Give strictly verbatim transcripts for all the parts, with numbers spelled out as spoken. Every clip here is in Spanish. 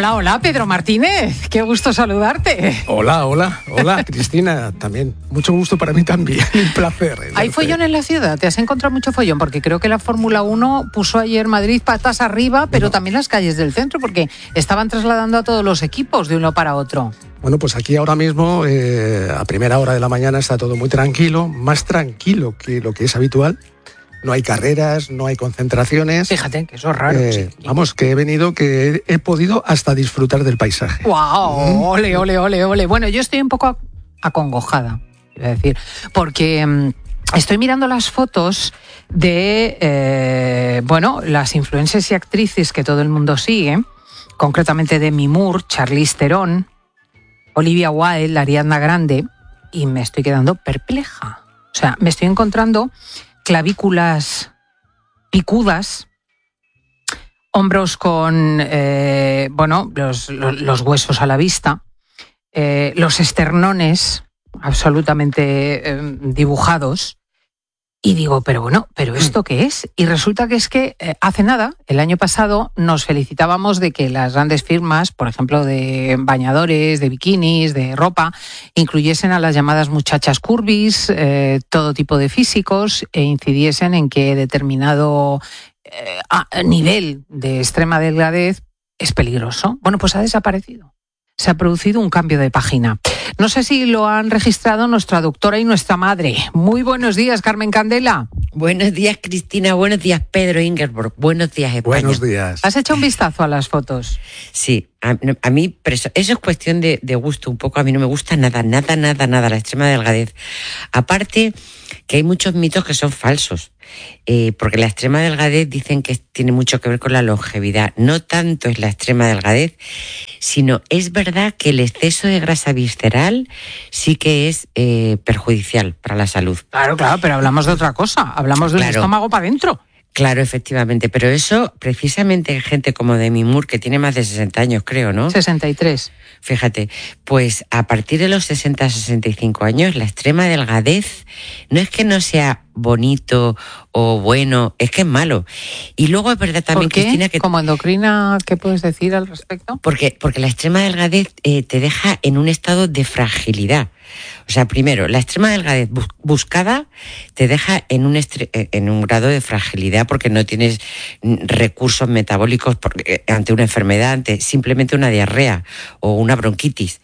Hola, hola, Pedro Martínez, qué gusto saludarte. Hola, hola, hola, Cristina, también, mucho gusto para mí también, un placer. ¿Hay follón en la ciudad? ¿Te has encontrado mucho follón? Porque creo que la Fórmula uno puso ayer Madrid patas arriba, pero no. también las calles del centro, porque estaban trasladando a todos los equipos de uno para otro. Bueno, pues aquí ahora mismo, eh, a primera hora de la mañana, está todo muy tranquilo, más tranquilo que lo que es habitual. No hay carreras, no hay concentraciones. Fíjate, que eso es raro. Eh, sí. Vamos, que he venido, que he, he podido hasta disfrutar del paisaje. ¡Guau! Wow, ole, ole, ole, ole. Bueno, yo estoy un poco acongojada, iba a decir, porque mmm, estoy mirando las fotos de, eh, bueno, las influencers y actrices que todo el mundo sigue, concretamente Demi Moore, Charlize Theron, Olivia Wilde, Ariana Grande, y me estoy quedando perpleja. O sea, me estoy encontrando clavículas picudas, hombros con, eh, bueno, los, los, los huesos a la vista, eh, los esternones absolutamente eh, dibujados. Y digo, pero bueno, ¿pero esto qué es? Y resulta que es que eh, hace nada, el año pasado, nos felicitábamos de que las grandes firmas, por ejemplo, de bañadores, de bikinis, de ropa, incluyesen a las llamadas muchachas curvis, eh, todo tipo de físicos, e incidiesen en que determinado eh, a nivel de extrema delgadez es peligroso. Bueno, pues ha desaparecido. Se ha producido un cambio de página. No sé si lo han registrado nuestra doctora y nuestra madre. Muy buenos días, Carmen Candela. Buenos días, Cristina. Buenos días, Pedro Ingeborg. Buenos días, España. Buenos días. ¿Has hecho un vistazo a las fotos? Sí, a, a mí, pero eso, eso es cuestión de, de gusto un poco. A mí no me gusta nada, nada, nada, nada, la extrema delgadez. Aparte que hay muchos mitos que son falsos. Eh, porque la extrema delgadez dicen que tiene mucho que ver con la longevidad. No tanto es la extrema delgadez, sino es verdad que el exceso de grasa visceral sí que es eh, perjudicial para la salud. Claro, claro, pero hablamos de otra cosa. Hablamos del claro. estómago para adentro. Claro, efectivamente, pero eso precisamente gente como Demi Moore, que tiene más de sesenta años, creo, ¿no? sesenta y tres. Fíjate, pues a partir de los sesenta a sesenta y cinco años, la extrema delgadez no es que no sea bonito o bueno, es que es malo. Y luego es verdad también, ¿por qué? Cristina, que... Como endocrina, ¿qué puedes decir al respecto? Porque, porque la extrema delgadez eh, te deja en un estado de fragilidad. O sea, primero, la extrema delgadez buscada te deja en un, estre- en un grado de fragilidad porque no tienes recursos metabólicos porque, ante una enfermedad, ante simplemente una diarrea o una bronquitis.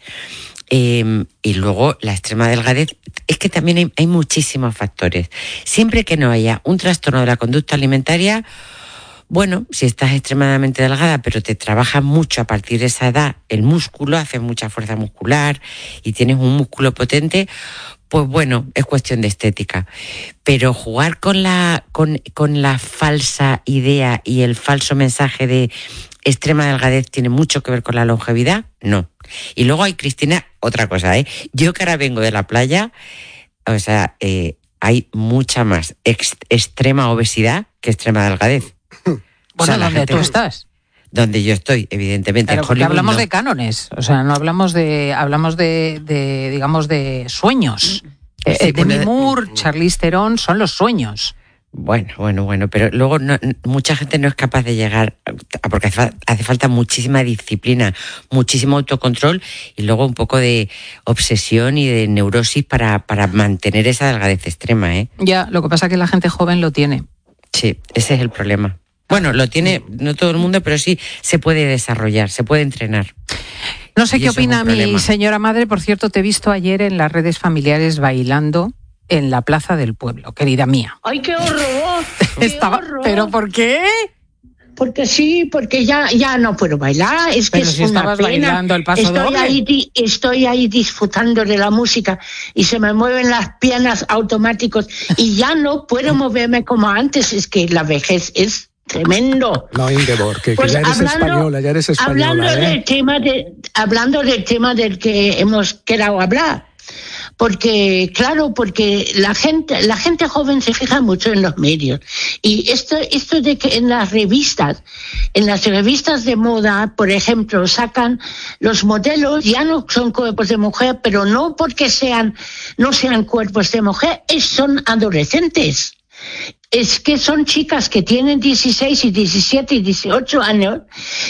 Eh, y luego la extrema delgadez, es que también hay, hay muchísimos factores. Siempre que no haya un trastorno de la conducta alimentaria, bueno, si estás extremadamente delgada, pero te trabajas mucho a partir de esa edad, el músculo, haces mucha fuerza muscular y tienes un músculo potente, pues bueno, es cuestión de estética. Pero jugar con la, con, con la falsa idea y el falso mensaje de extrema delgadez tiene mucho que ver con la longevidad, no. Y luego hay, Cristina, otra cosa, ¿eh? Yo que ahora vengo de la playa, o sea, eh, hay mucha más ex- extrema obesidad que extrema delgadez. Bueno, o sea, ¿dónde tú no, estás? Donde yo estoy, evidentemente. Claro, en porque Hollywood, hablamos no. de cánones, o sea, no hablamos de, hablamos de, de digamos, de sueños. Sí, eh, Demi bueno, Moore, Charlize Theron, son los sueños. Bueno, bueno, bueno, pero luego no, mucha gente no es capaz de llegar, porque hace, hace falta muchísima disciplina, muchísimo autocontrol y luego un poco de obsesión y de neurosis para, para mantener esa delgadez extrema, ¿eh? Ya, lo que pasa es que la gente joven lo tiene. Sí, ese es el problema. Bueno, lo tiene no todo el mundo, pero sí se puede desarrollar, se puede entrenar. No sé y qué opina mi problema. señora madre, por cierto, te he visto ayer en las redes familiares bailando en la plaza del pueblo, querida mía. ¡Ay, qué horror! ¡Qué Estaba, horror! ¿pero por qué? Porque sí, porque ya, ya no puedo bailar, es que Pero es si una estabas pena. bailando el paso estoy doble. Ahí, di- estoy ahí disfrutando de la música y se me mueven las piernas automáticos y ya no puedo moverme como antes, es que la vejez es tremendo. No, Ingeborg, que, Pues que ya eres hablando- española, ya eres española, hablando ¿eh? del tema de, hablando del tema del que hemos querido hablar. Porque, claro, porque la gente, la gente joven se fija mucho en los medios. Y esto, esto de que en las revistas, en las revistas de moda, por ejemplo, sacan los modelos, ya no son cuerpos de mujer, pero no porque sean, no sean cuerpos de mujer, es, son adolescentes. Es que son chicas que tienen dieciséis y diecisiete y dieciocho años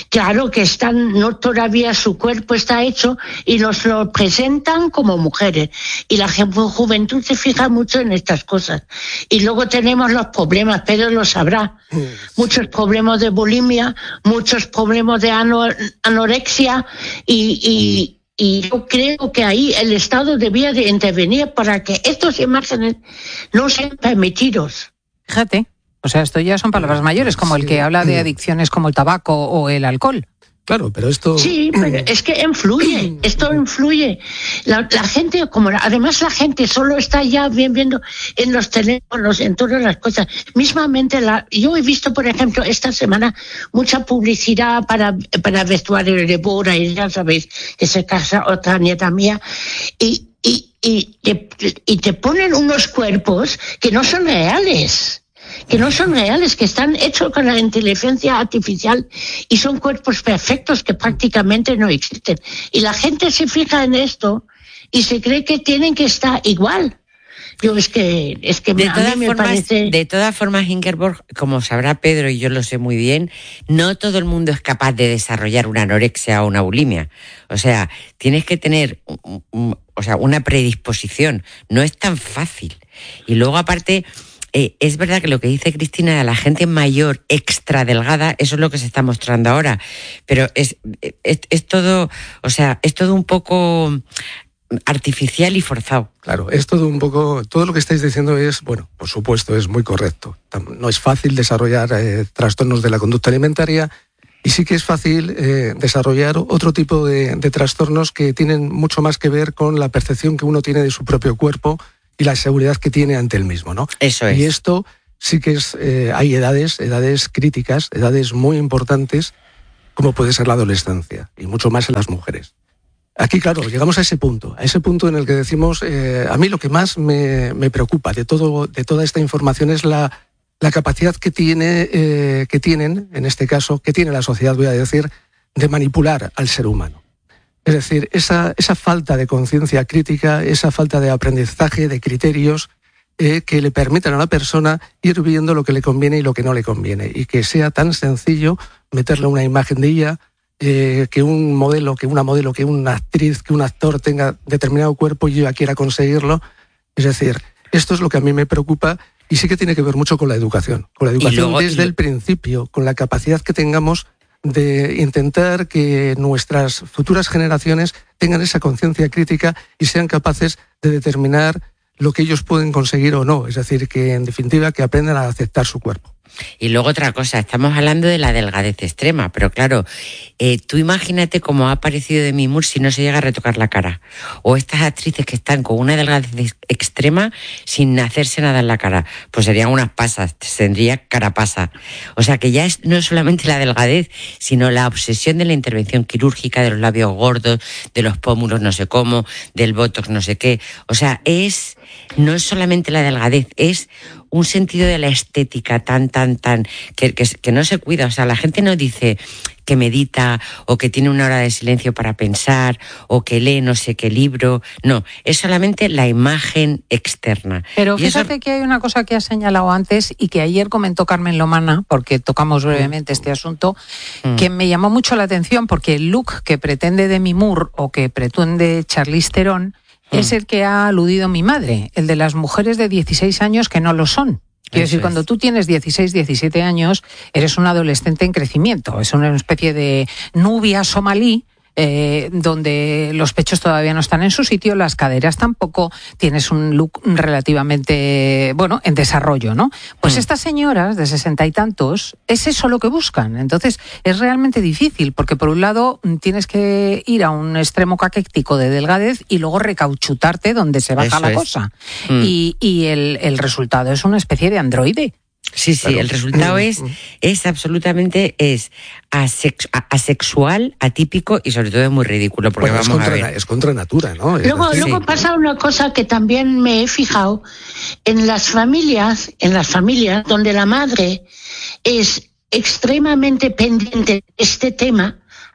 claro que están, no todavía su cuerpo está hecho y los lo presentan como mujeres. Y la juventud se fija mucho en estas cosas. Y luego tenemos los problemas, Pedro lo sabrá, muchos problemas de bulimia, muchos problemas de ano, anorexia y, y Y yo creo que ahí el Estado debía de intervenir para que estas imágenes no sean permitidos. Fíjate, o sea, esto ya son palabras mayores, como el que habla de adicciones como el tabaco o el alcohol. Claro, pero esto... Sí, pero es que influye, esto influye. La, la gente, como además la gente solo está ya bien viendo en los teléfonos, en todas las cosas. Mismamente, la, yo he visto, por ejemplo, esta semana mucha publicidad para, para vestuario de boda, y ya sabéis que se casa otra nieta mía, y, y, y, te, y te ponen unos cuerpos que no son reales. que no son reales, que están hechos con la inteligencia artificial y son cuerpos perfectos que prácticamente no existen. Y la gente se fija en esto y se cree que tienen que estar igual. Yo es que es que de a todas mí me formas, parece... De todas formas, Ingeborg, como sabrá Pedro y yo lo sé muy bien, no todo el mundo es capaz de desarrollar una anorexia o una bulimia. O sea, tienes que tener um, um, o sea, una predisposición. No es tan fácil. Y luego, aparte... Eh, es verdad que lo que dice Cristina, a la gente mayor, extra delgada, eso es lo que se está mostrando ahora, pero es, es, es todo, o sea, es todo un poco artificial y forzado. Claro, es todo un poco, todo lo que estáis diciendo es, bueno, por supuesto, es muy correcto. No es fácil desarrollar eh, trastornos de la conducta alimentaria y sí que es fácil eh, desarrollar otro tipo de, de trastornos que tienen mucho más que ver con la percepción que uno tiene de su propio cuerpo y la seguridad que tiene ante él mismo, ¿no? Eso es. Y esto sí que es, eh, hay edades, edades críticas, edades muy importantes, como puede ser la adolescencia, y mucho más en las mujeres. Aquí, claro, llegamos a ese punto, a ese punto en el que decimos, eh, a mí lo que más me, me preocupa de todo, de toda esta información es la, la capacidad que tiene, eh, que tienen, en este caso, que tiene la sociedad, voy a decir, de manipular al ser humano. Es decir, esa, esa falta de conciencia crítica, esa falta de aprendizaje, de criterios eh, que le permitan a la persona ir viendo lo que le conviene y lo que no le conviene. Y que sea tan sencillo meterle una imagen de ella, eh, que un modelo, que una modelo, que una actriz, que un actor tenga determinado cuerpo y ella quiera conseguirlo. Es decir, esto es lo que a mí me preocupa y sí que tiene que ver mucho con la educación. Con la educación luego, desde y... el principio, con la capacidad que tengamos de intentar que nuestras futuras generaciones tengan esa conciencia crítica y sean capaces de determinar lo que ellos pueden conseguir o no. Es decir, que en definitiva que aprendan a aceptar su cuerpo. Y luego otra cosa, estamos hablando de la delgadez extrema, pero claro, eh, tú imagínate cómo ha aparecido Demi Moore si no se llega a retocar la cara. O estas actrices que están con una delgadez extrema sin hacerse nada en la cara, pues serían unas pasas, tendría carapasa. O sea que ya es, no es solamente la delgadez, sino la obsesión de la intervención quirúrgica, de los labios gordos, de los pómulos no sé cómo, del botox no sé qué. O sea, es no es solamente la delgadez, es un sentido de la estética tan, tan, tan, que, que, que no se cuida. O sea, la gente no dice que medita o que tiene una hora de silencio para pensar o que lee no sé qué libro. No, es solamente la imagen externa. Pero y fíjate eso... que hay una cosa que has señalado antes y que ayer comentó Carmen Lomana, porque tocamos brevemente este asunto, mm. que me llamó mucho la atención porque el look que pretende Demi Moore o que pretende Charlize Theron es el que ha aludido mi madre, el de las mujeres de dieciséis años que no lo son. Quiero decir, cuando tú tienes dieciséis, diecisiete años, eres un adolescente en crecimiento. Es una especie de nubia somalí, eh, donde los pechos todavía no están en su sitio, las caderas tampoco, tienes un look relativamente, bueno, en desarrollo, ¿no? Pues mm. estas señoras de sesenta y tantos, es eso lo que buscan. Entonces, es realmente difícil, porque por un lado tienes que ir a un extremo caquéctico de delgadez y luego recauchutarte donde se baja eso la es. cosa. Mm. Y, y el, el resultado es una especie de androide. Sí, sí, claro. El resultado es, es absolutamente es asex, asexual, atípico y sobre todo es muy ridículo. Porque bueno, vamos es, contra, a ver. es contra natura, ¿no? Luego, sí. luego pasa una cosa que también me he fijado en las familias, en las familias donde la madre es extremadamente pendiente de este tema,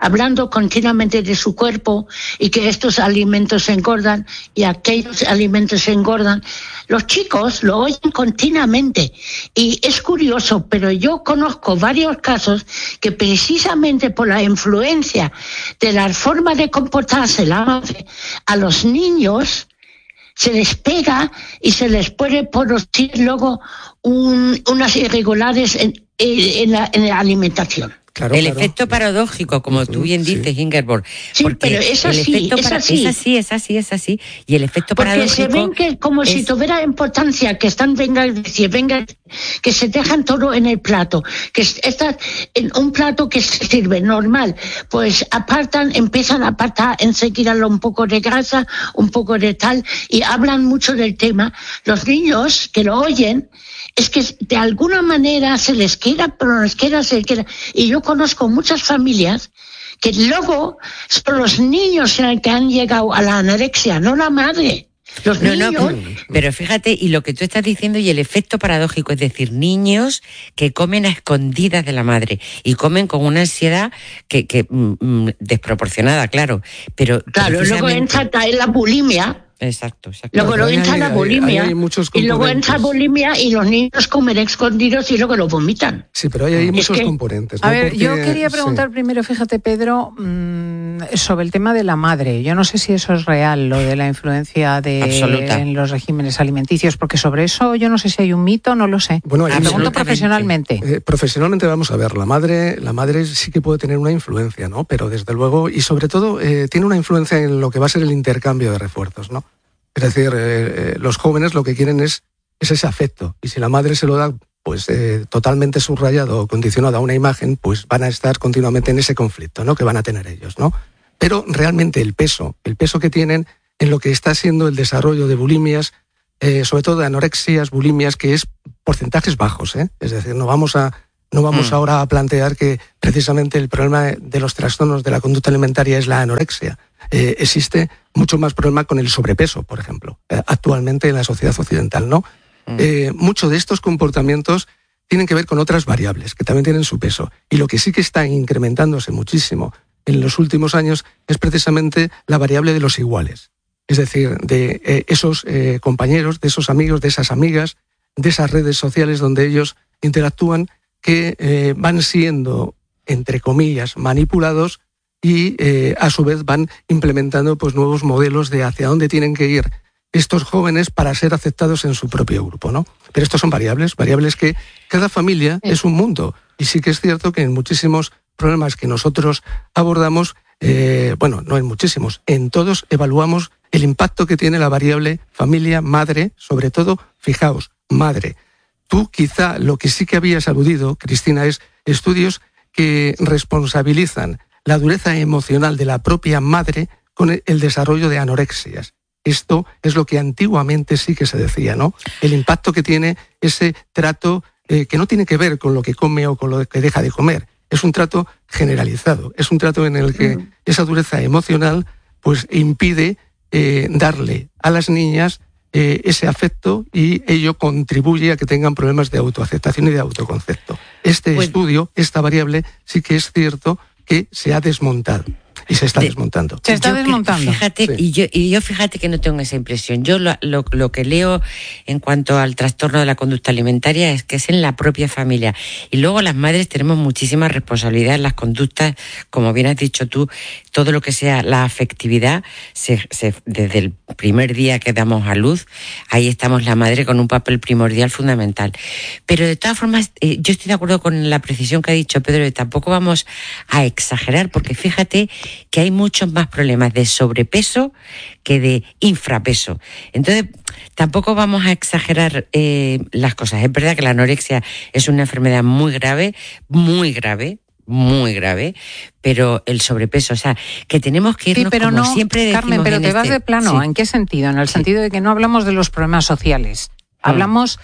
hablando continuamente de su cuerpo y que estos alimentos engordan y aquellos alimentos engordan. Los chicos lo oyen continuamente y es curioso, pero yo conozco varios casos que precisamente por la influencia de la forma de comportarse la madre a los niños se les pega y se les puede producir luego un, unas irregulares en, en, la, en la alimentación. Claro, el claro. efecto paradójico, como uh-huh, tú bien dices, sí. Ingeborg. Sí, pero es así, es para, así. Es así, es así, es así. Y el efecto porque paradójico... Porque se ven que como es... si tuviera importancia, que están, venga, decir, venga, que se dejan todo en el plato, que está en un plato que se sirve normal, pues apartan, empiezan a apartar enseguida un poco de grasa, un poco de tal, y hablan mucho del tema. Los niños que lo oyen, es que de alguna manera se les queda, pero no les queda, se les queda. Y yo conozco muchas familias que luego son los niños que han llegado a la anorexia, no la madre. Los no, niños... no, pero fíjate, y lo que tú estás diciendo y el efecto paradójico, es decir, niños que comen a escondidas de la madre y comen con una ansiedad que, que mm, desproporcionada, claro. Pero claro, luego entra en la bulimia. Exacto, exacto. Luego lo entra hay, la bulimia hay, hay y luego entra bulimia y los niños comen escondidos y luego lo vomitan. Sí, pero hay, hay muchos que, componentes, ¿no? A ver, Porque, yo quería preguntar sí. primero, fíjate, Pedro, mmm, sobre el tema de la madre. Yo no sé si eso es real, lo de la influencia de Absoluta. en los regímenes alimenticios, porque sobre eso yo no sé si hay un mito, no lo sé. Bueno, Me pregunto profesionalmente. Eh, profesionalmente vamos a ver, la madre, la madre sí que puede tener una influencia, ¿no? Pero desde luego, y sobre todo, eh, tiene una influencia en lo que va a ser el intercambio de refuerzos, ¿no? Es decir, eh, los jóvenes lo que quieren es, es ese afecto. Y si la madre se lo da pues eh, totalmente subrayado o condicionado a una imagen, pues van a estar continuamente en ese conflicto, ¿no? Que van a tener ellos, ¿no? Pero realmente el peso, el peso que tienen en lo que está siendo el desarrollo de bulimias, eh, sobre todo de anorexias, bulimias, que es porcentajes bajos, ¿eh? Es decir, no vamos a no vamos mm. ahora a plantear que precisamente el problema de los trastornos de la conducta alimentaria es la anorexia. Eh, existe mucho más problema con el sobrepeso, por ejemplo, eh, actualmente en la sociedad occidental, ¿no? Mm. Eh, muchos de estos comportamientos tienen que ver con otras variables que también tienen su peso. Y lo que sí que está incrementándose muchísimo en los últimos años es precisamente la variable de los iguales. Es decir, de eh, esos eh, compañeros, de esos amigos, de esas amigas, de esas redes sociales donde ellos interactúan, que eh, van siendo, entre comillas, manipulados y eh, a su vez van implementando pues nuevos modelos de hacia dónde tienen que ir estos jóvenes para ser aceptados en su propio grupo, ¿no? Pero estos son variables, variables que cada familia sí. es un mundo. Y sí que es cierto que en muchísimos problemas que nosotros abordamos, eh, bueno, no en muchísimos, en todos evaluamos el impacto que tiene la variable familia, madre, sobre todo, fijaos, madre. Tú quizá lo que sí que habías aludido, Cristina, es estudios que responsabilizan la dureza emocional de la propia madre con el desarrollo de anorexias. Esto es lo que antiguamente sí que se decía, ¿no? El impacto que tiene ese trato eh, que no tiene que ver con lo que come o con lo que deja de comer. Es un trato generalizado, es un trato en el que mm. esa dureza emocional pues impide eh, darle a las niñas eh, ese afecto y ello contribuye a que tengan problemas de autoaceptación y de autoconcepto. Este pues, estudio, esta variable, sí que es cierto que se ha desmontado. Y se está de, desmontando. Se está yo, desmontando. Fíjate, sí. y, yo, y yo fíjate que no tengo esa impresión. Yo lo, lo, lo que leo en cuanto al trastorno de la conducta alimentaria es que es en la propia familia. Y luego las madres tenemos muchísima responsabilidad en las conductas, como bien has dicho tú, todo lo que sea la afectividad, se, se, desde el primer día que damos a luz, ahí estamos la madre con un papel primordial fundamental. Pero de todas formas, eh, yo estoy de acuerdo con la precisión que ha dicho Pedro, y tampoco vamos a exagerar, porque fíjate que hay muchos más problemas de sobrepeso que de infrapeso. Entonces, tampoco vamos a exagerar eh, las cosas. Es verdad que la anorexia es una enfermedad muy grave, muy grave, muy grave, pero el sobrepeso, o sea, que tenemos que irnos, sí, pero como no, siempre decimos, Carmen, pero te este, vas de plano. sí. ¿En qué sentido? En el sí. sentido de que no hablamos de los problemas sociales. Hablamos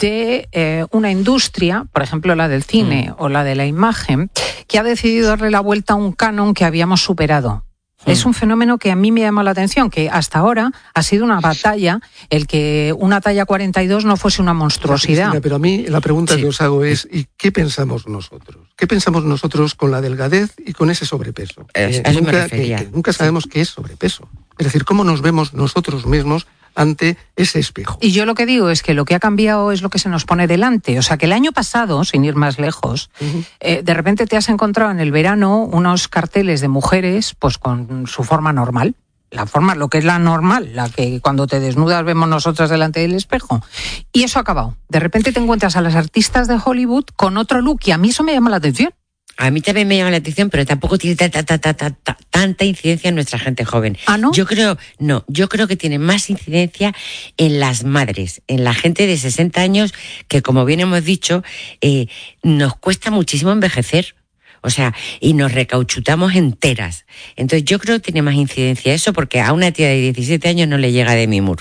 de eh, una industria, por ejemplo la del cine mm. o la de la imagen, que ha decidido darle la vuelta a un canon que habíamos superado. Mm. Es un fenómeno que a mí me llama la atención, que hasta ahora ha sido una batalla el que una talla cuarenta y dos no fuese una monstruosidad. Cristina, pero a mí la pregunta sí. que os hago es, ¿y qué pensamos nosotros? ¿Qué pensamos nosotros con la delgadez y con ese sobrepeso? Es, Eh, a eso nunca, me refería. que, que nunca sabemos qué es sobrepeso. Es decir, cómo nos vemos nosotros mismos ante ese espejo. Y yo lo que digo es que lo que ha cambiado es lo que se nos pone delante. O sea, que el año pasado, sin ir más lejos, uh-huh. eh, de repente te has encontrado en el verano unos carteles de mujeres pues con su forma normal. La forma, lo que es la normal, la que cuando te desnudas vemos nosotras delante del espejo. Y eso ha acabado. De repente te encuentras a las artistas de Hollywood con otro look y a mí eso me llama la atención. A mí también me llama la atención, pero tampoco tiene ta, ta, ta, ta, ta, ta, tanta incidencia en nuestra gente joven. ¿Ah, no? Yo creo, no, yo creo que tiene más incidencia en las madres, en la gente de sesenta años que, como bien hemos dicho, eh, nos cuesta muchísimo envejecer. O sea, y nos recauchutamos enteras. Entonces yo creo que tiene más incidencia eso, porque a una tía de diecisiete años no le llega Demi Moore.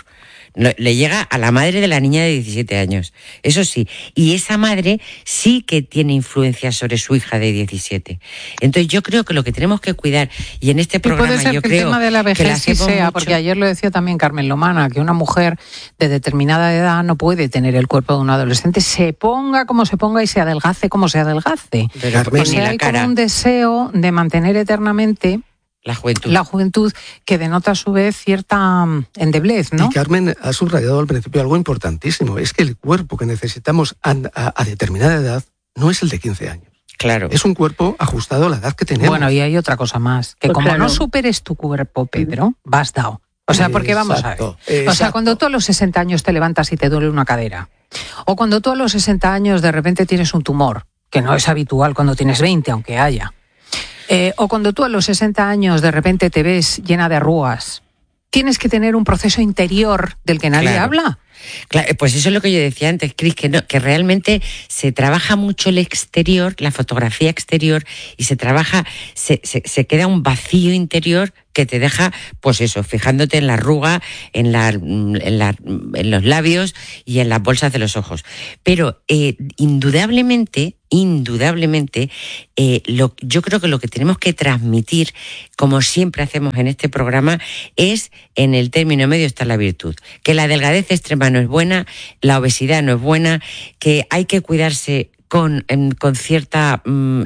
Le llega a la madre de la niña de diecisiete años, eso sí, y esa madre sí que tiene influencia sobre su hija de diecisiete. Entonces yo creo que lo que tenemos que cuidar, y en este programa puede ser yo que creo el tema de la vejez sí sea, mucho, porque ayer lo decía también Carmen Lomana, que una mujer de determinada edad no puede tener el cuerpo de un adolescente, se ponga como se ponga y se adelgace como se adelgace. Pero o sea, la hay cara. como un deseo de mantener eternamente La juventud. La juventud, que denota a su vez cierta endeblez, ¿no? Y Carmen ha subrayado al principio algo importantísimo, es que el cuerpo que necesitamos a, a, a determinada edad no es el de quince años. Claro. Es un cuerpo ajustado a la edad que tenemos. Bueno, y hay otra cosa más, que Pues como claro. no superes tu cuerpo, Pedro, vas dado. O sea, porque vamos Exacto, a ver. exacto. O sea, cuando tú a los sesenta años te levantas y te duele una cadera, o cuando tú a los sesenta años de repente tienes un tumor, que no es habitual cuando tienes veinte, aunque haya, Eh, o cuando tú a los sesenta años de repente te ves llena de arrugas, tienes que tener un proceso interior del que nadie Claro. habla. Claro, pues eso es lo que yo decía antes, Cris, que, no, que realmente se trabaja mucho el exterior, la fotografía exterior, y se trabaja, se, se, se queda un vacío interior que te deja, pues eso, fijándote en la arruga, en, la, en, la, en los labios y en las bolsas de los ojos. Pero eh, indudablemente, indudablemente, eh, lo, yo creo que lo que tenemos que transmitir, como siempre hacemos en este programa, es en el término medio está la virtud. Que la delgadez extrema no es buena, la obesidad no es buena, que hay que cuidarse con, con cierta mmm,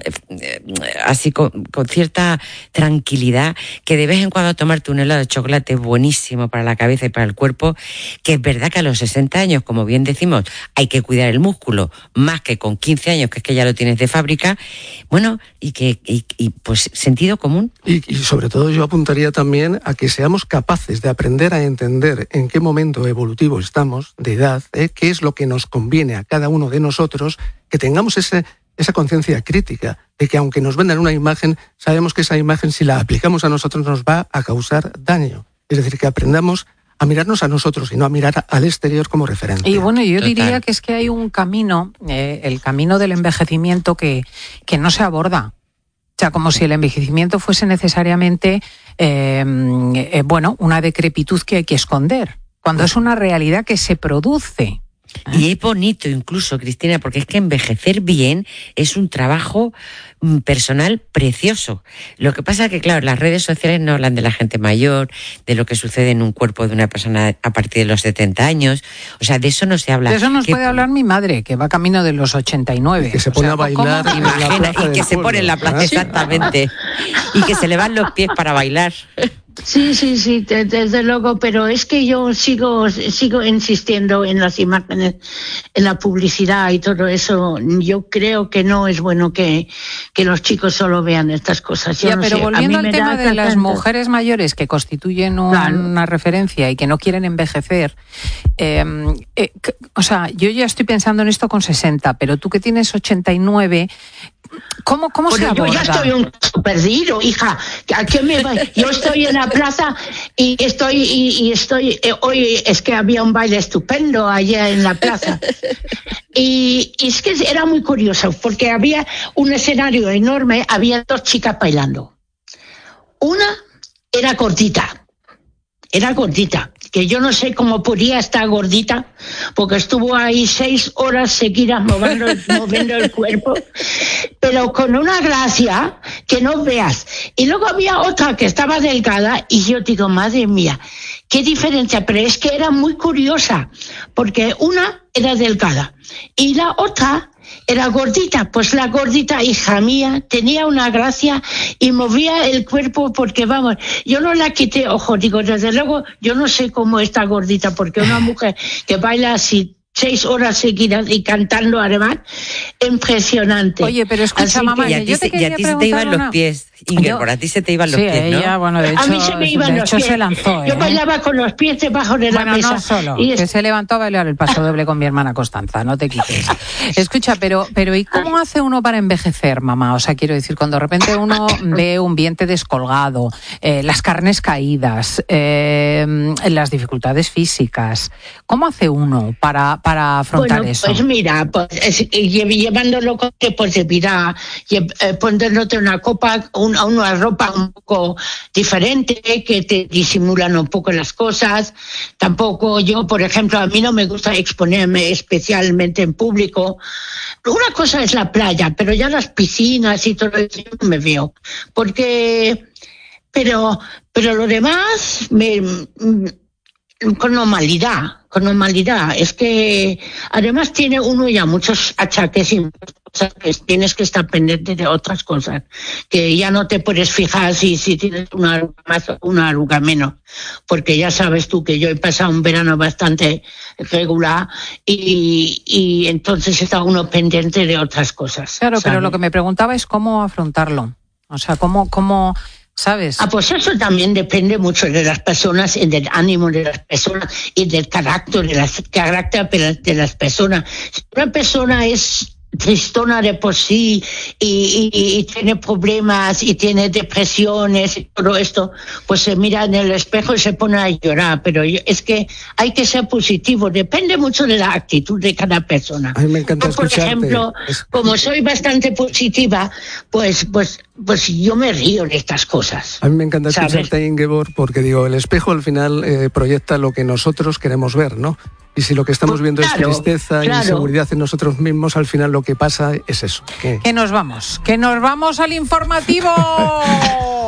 así con, con cierta tranquilidad, que de vez en cuando tomarte un helado de chocolate es buenísimo para la cabeza y para el cuerpo, que es verdad que a los sesenta años, como bien decimos, hay que cuidar el músculo más que con quince años, que es que ya lo tienes de fábrica, bueno, y que y, y pues sentido común. Y, y sobre todo yo apuntaría también a que seamos capaces de aprender a entender en qué momento evolutivo estamos, de edad, ¿eh? qué es lo que nos conviene a cada uno de nosotros, que tengamos ese, esa conciencia crítica de que aunque nos vendan una imagen, sabemos que esa imagen, si la aplicamos a nosotros, nos va a causar daño. Es decir, que aprendamos a mirarnos a nosotros y no a mirar al exterior como referencia. Y bueno, yo Total. diría que es que hay un camino, eh, el camino del envejecimiento que, que no se aborda. O sea, como si el envejecimiento fuese necesariamente, eh, eh, bueno, una decrepitud que hay que esconder, cuando es una realidad que se produce. Y es bonito incluso, Cristina, porque es que envejecer bien es un trabajo personal precioso. Lo que pasa es que, claro, las redes sociales no hablan de la gente mayor, de lo que sucede en un cuerpo de una persona a partir de los setenta años. O sea, de eso no se habla. De eso nos que, puede hablar mi madre, que va camino de los ochenta y nueve. Y que se O pone sea, a bailar ¿cómo? en la Imagina, plaza y que del se pueblo, pone en la plaza, ¿eh? exactamente. Y que se le van los pies para bailar. Sí, sí, sí, de- desde luego, pero es que yo sigo sigo insistiendo en las imágenes, en la publicidad y todo eso. Yo creo que no es bueno que, que los chicos solo vean estas cosas. Yo Ya, no pero sé, a mí volviendo al me tema da de las tanta- mujeres mayores que constituyen un- Claro. una referencia y que no quieren envejecer, eh, eh, c- o sea, yo ya estoy pensando en esto con sesenta, pero tú que tienes ochenta y nueve, ¿cómo, cómo se Bueno, yo aborda? ya estoy un caso perdido, hija. ¿A qué me va? Yo estoy en la plaza y estoy y, y estoy eh, hoy es que había un baile estupendo allá en la plaza y, y es que era muy curioso porque había un escenario enorme, había dos chicas bailando. Una era gordita, era gordita, que yo no sé cómo podía estar gordita, porque estuvo ahí seis horas seguidas moviendo, moviendo el cuerpo, pero con una gracia que no veas. Y luego había otra que estaba delgada y yo digo, madre mía, qué diferencia, pero es que era muy curiosa, porque una era delgada y la otra era gordita. Pues la gordita, hija mía, tenía una gracia y movía el cuerpo porque, vamos, yo no la quité, ojo, digo, desde luego, yo no sé cómo está gordita, porque una mujer que baila así seis horas seguidas y cantando además, impresionante. Oye, pero escucha, Así mamá, Y a ti, yo te se, y a ti se te iban una... los pies, Inger, Yo... por a ti se te iban los sí, pies, ¿no? ella, bueno, de hecho, a mí se me iban de los hecho pies. se lanzó, ¿eh? Yo bailaba con los pies debajo de bueno, la mesa. no solo, y es... que se levantó a bailar el paso doble con mi hermana Constanza, no te quites. Escucha, pero, pero ¿y cómo hace uno para envejecer, mamá? O sea, quiero decir, cuando de repente uno ve un vientre descolgado, eh, las carnes caídas, eh, las dificultades físicas, ¿cómo hace uno para, para afrontar bueno, eso? Pues mira, pues, es, llevándolo con que pues mira, eh, poniéndote una copa, una, una ropa un poco diferente, que te disimulan un poco las cosas. Tampoco yo, por ejemplo, a mí no me gusta exponerme especialmente en público. Una cosa es la playa, pero ya las piscinas y todo eso no me veo. Porque, pero, pero lo demás, me, con normalidad. Con normalidad. Es que además tiene uno ya muchos achaques y cosas que tienes que estar pendiente de otras cosas, que ya no te puedes fijar si, si tienes una arruga más o una arruga menos, porque ya sabes tú que yo he pasado un verano bastante regular y, y entonces está uno pendiente de otras cosas. Claro, ¿sabes? pero lo que me preguntaba es cómo afrontarlo. O sea, cómo... cómo ¿sabes? Ah, pues eso también depende mucho de las personas y del ánimo de las personas y del carácter de las, carácter de las personas. Si una persona es tristona de por sí y, y, y tiene problemas y tiene depresiones y todo esto, pues se mira en el espejo y se pone a llorar. Pero yo, es que hay que ser positivo, depende mucho de la actitud de cada persona. A mí me encanta yo, por escucharte. ejemplo, es... como soy bastante positiva, pues, pues, pues yo me río de estas cosas. A mí me encanta ¿sabes? escucharte, Ingeborg, porque digo, el espejo al final eh, proyecta lo que nosotros queremos ver, ¿no? Y si lo que estamos pues viendo claro, es tristeza claro. y inseguridad en nosotros mismos, al final lo que pasa es eso. Que, que nos vamos, que nos vamos al informativo.